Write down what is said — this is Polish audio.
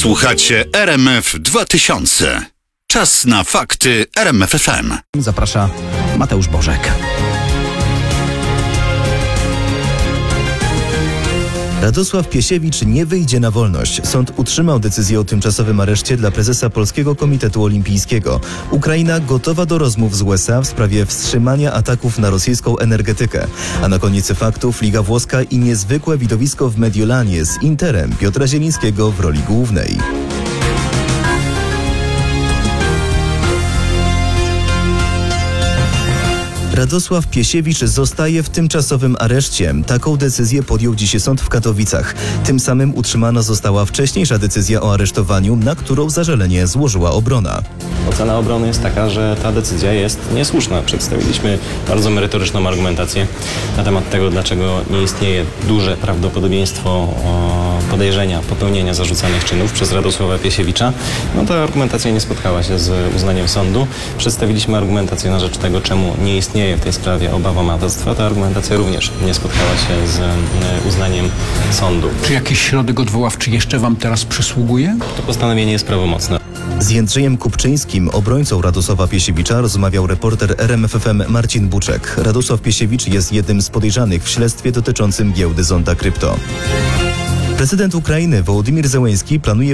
Słuchacie RMF 2000. Czas na fakty RMF FM. Zaprasza Mateusz Bożek. Radosław Piesiewicz nie wyjdzie na wolność. Sąd utrzymał decyzję o tymczasowym areszcie dla prezesa Polskiego Komitetu Olimpijskiego. Ukraina gotowa do rozmów z USA w sprawie wstrzymania ataków na rosyjską energetykę. A na koniec faktów Liga Włoska i niezwykłe widowisko w Mediolanie z Interem Piotra Zielińskiego w roli głównej. Radosław Piesiewicz zostaje w tymczasowym areszcie. Taką decyzję podjął dziś sąd w Katowicach. Tym samym utrzymana została wcześniejsza decyzja o aresztowaniu, na którą zażalenie złożyła obrona. Ocena obrony jest taka, że ta decyzja jest niesłuszna. Przedstawiliśmy bardzo merytoryczną argumentację na temat tego, dlaczego nie istnieje duże prawdopodobieństwo podejrzenia popełnienia zarzucanych czynów przez Radosława Piesiewicza. No ta argumentacja nie spotkała się z uznaniem sądu. Przedstawiliśmy argumentację na rzecz tego, czemu nie istnieje w tej sprawie obawa matactwa. Ta argumentacja również nie spotkała się z uznaniem sądu. Czy jakiś środek odwoławczy jeszcze wam teraz przysługuje? To postanowienie jest prawomocne. Z Jędrzejem Kupczyńskim, obrońcą Radosława Piesiewicza, rozmawiał reporter RMF FM Marcin Buczek. Radosław Piesiewicz jest jednym z podejrzanych w śledztwie dotyczącym giełdy Zonda Krypto. Prezydent Ukrainy Wołodymyr Zełenski planuje